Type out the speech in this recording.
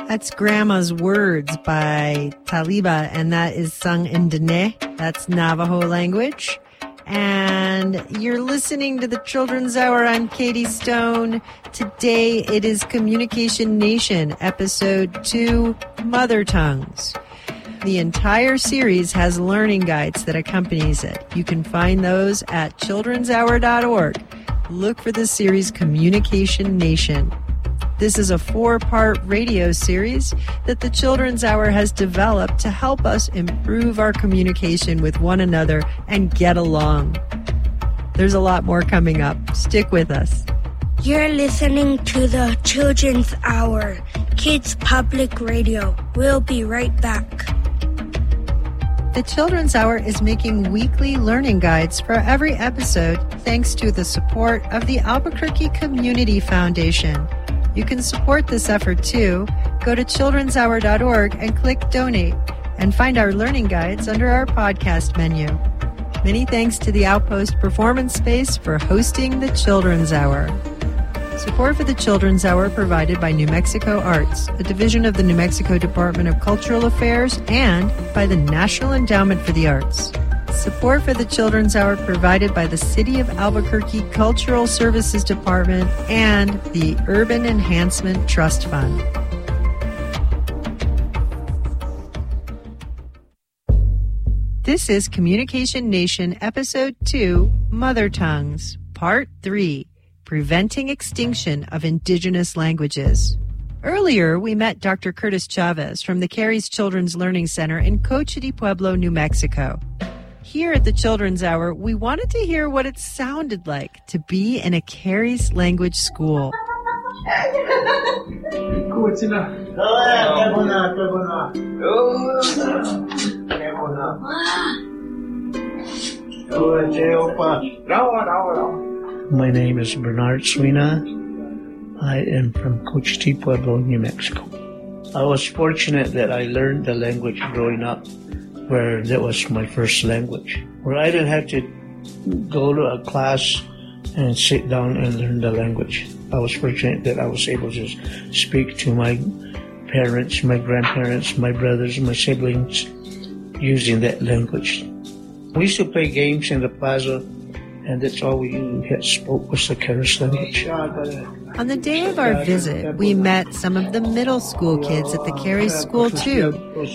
That's Grandma's Words by Taliba, and that is sung in Dene. That's Navajo language. And you're listening to the Children's Hour. I'm Katie Stone. Today it is Communication Nation, Episode 2, Mother Tongues. The entire series has learning guides that accompanies it. You can find those at childrenshour.org. Look for the series Communication Nation. This is a 4-part radio series that the Children's Hour has developed to help us improve our communication with one another and get along. There's a lot more coming up. Stick with us. You're listening to the Children's Hour, Kids Public Radio. We'll be right back. The Children's Hour is making weekly learning guides for every episode thanks to the support of the Albuquerque Community Foundation. You can support this effort too. Go to childrenshour.org and click Donate and find our learning guides under our podcast menu. Many thanks to the Outpost Performance Space for hosting the Children's Hour. Support for the Children's Hour provided by New Mexico Arts, a division of the New Mexico Department of Cultural Affairs, and by the National Endowment for the Arts. Support for the Children's Hour provided by the City of Albuquerque Cultural Services Department and the Urban Enhancement Trust Fund. This is Communication Nation, Episode 2, Mother Tongues, Part 3, Preventing Extinction of Indigenous Languages. Earlier, we met Dr. Curtis Chavez from the Cary's Children's Learning Center in Cochiti Pueblo, New Mexico. Here at the Children's Hour, we wanted to hear what it sounded like to be in a Cary's language school. My name is Bernard Suina. I am from Cochiti Pueblo, New Mexico. I was fortunate that I learned the language growing up, where that was my first language, where I didn't have to go to a class and sit down and learn the language. I was fortunate that I was able to speak to my parents, my grandparents, my brothers, my siblings using that language. We used to play games in the plaza, and that's all we had spoke was the Cary's language. On the day of our visit, we met some of the middle school kids at the Cary's school too.